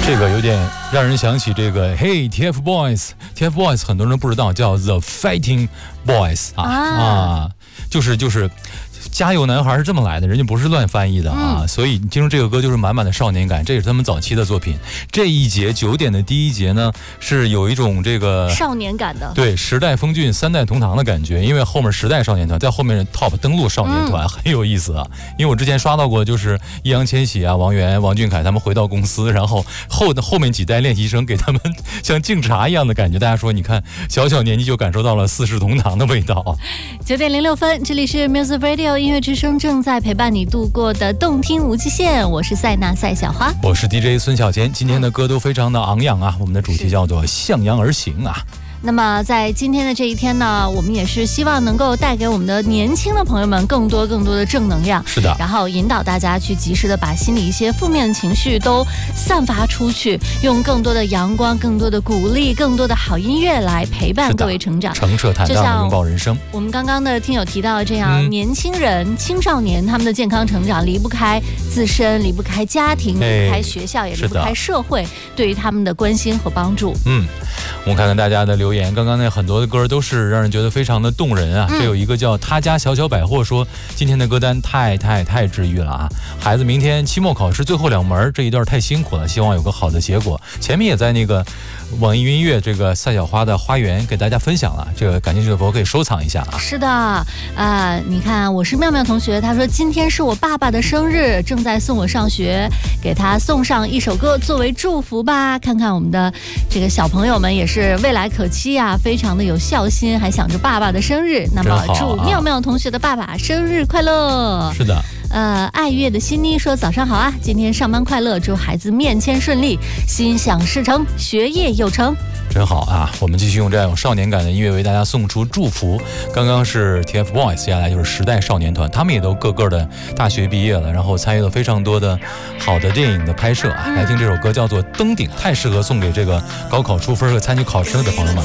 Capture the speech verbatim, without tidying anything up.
这个有点让人想起这个 Hey T F Boys，T F Boys 很多人不知道叫 The Fighting Boys 啊 啊, 啊，就是就是。加油男孩是这么来的，人家不是乱翻译的啊，嗯、所以你听说这个歌就是满满的少年感，这也是他们早期的作品。这一节九点的第一节呢，是有一种这个少年感的， 对，时代峰峻三代同堂的感觉，因为后面时代少年团在后面 Top 登陆少年团、嗯、很有意思啊。因为我之前刷到过，就是易烊千玺啊、王源、王俊凯他们回到公司，然后后的后面几代练习生给他们像敬茶一样的感觉。大家说，你看小小年纪就感受到了四世同堂的味道。 九点零六分，这里是 Music Radio。音乐之声正在陪伴你度过的动听无极限，我是塞纳赛小花， 我是 D J 孙小贤。今天的歌都非常的昂扬啊，我们的主题叫做向阳而行啊。 那么在今天的这一天呢，我们也是希望能够带给我们的年轻的朋友们更多更多的正能量， 是的， 然后引导大家去及时的把心里一些负面的情绪都散发出去，用更多的阳光、更多的鼓励、更多的好音乐来陪伴各位成长， 澄澈坦荡的拥抱人生。 我们刚刚的听友提到这样、嗯、年轻人、青少年他们的健康成长离不开自身，离不开家庭，离不开学校，也离不开社会对于他们的关心和帮助。 嗯，我们看看大家的留言。刚刚那很多的歌都是让人觉得非常的动人啊、嗯、这有一个叫他家小小百货说，今天的歌单太太太治愈了啊！孩子明天期末考试最后两门，这一段太辛苦了，希望有个好的结果。前面也在那个网易云音乐这个赛小花的花园给大家分享了，这个感兴趣的朋友可以收藏一下啊。 是的啊、呃，你看我是妙妙同学，他说今天是我爸爸的生日，正在送我上学，给他送上一首歌作为祝福吧。看看我们的这个小朋友们也是未来可期啊，非常的有孝心，还想着爸爸的生日。那么祝妙妙同学的爸爸生日快乐。 是的。 呃，爱乐的悉妮说早上好啊，今天上班快乐，祝孩子面签顺利，心想事成，学业有成。 真好啊！我们继续用这样有少年感的音乐为大家送出祝福。刚刚是 T F Boys， 接下来就是时代少年团，他们也都个个的大学毕业了，然后参与了非常多的好的电影的拍摄啊。来听这首歌叫做《登顶》，太适合送给这个高考出分和参加考试的朋友们。